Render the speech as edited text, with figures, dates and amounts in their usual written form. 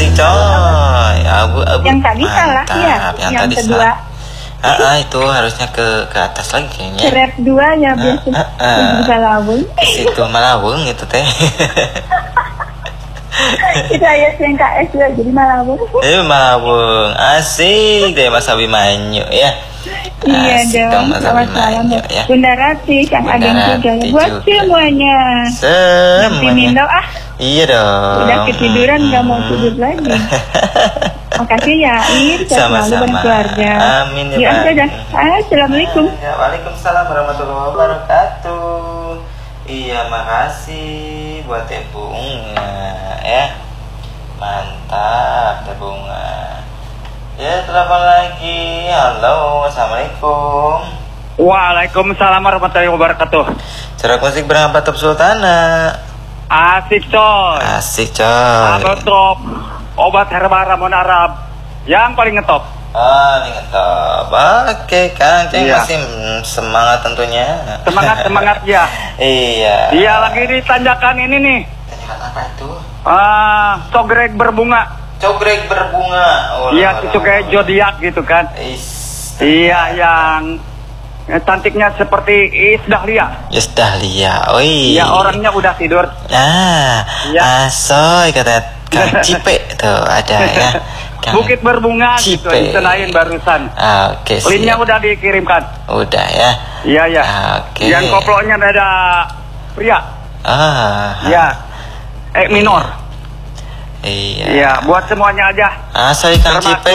asik coy. Abu-abu. Yang tadi salah ya. Yang tadi kedua. Itu harusnya ke atas lagi kayaknya. Rep 2 ya biasa Malawung. Itu Malawung itu teh. Kita ya yang KS ya jadi Malawung. Malawung asik deh Mas Abimanyu ya. Iya dong. Selamat malam ya. Bunda Rati, Kang Adeng juga. Buat semuanya. Nino Iya dong. Udah ketiduran nggak mau tidur lagi. Makasih ya Ir. Sama-sama. Keluarga. Amin ya Pak. Assalamualaikum. Waalaikumsalam warahmatullahi wabarakatuh. Iya makasih buat Teh Bunga ya. Mantap Teh Bunga. Ya telepon lagi. Halo, assalamualaikum. Waalaikumsalam warahmatullahi wabarakatuh. Cerak musik berapa top Sultana? Asik coy. Asik coy. Apa top? Obat herbal Ramon Arab yang paling ngetop. Paling ngetop. Oke Kang Ceng Iya. masih semangat tentunya. Semangat ya. Iya. Iya lagi di tanjakan ini nih. Tanjakan apa itu? Cogrek berbunga. Cogrek berbunga. Iya itu kayak zodiak gitu kan. Iya yang cantiknya seperti Is Dahlia. Is Dahlia. Oh iya. Iya orangnya udah tidur. Ya. Asoy kata Kang Cipe tuh ada ya. Bukit berbunga Cipe. gitu di Senayan barusan. Oke. Linknya udah dikirimkan. Udah ya. Iya ya. Oke. Yang koplonya ada pria. Ya. Minor. Iya. Iya, buat semuanya aja. Asoy Kang Cipe.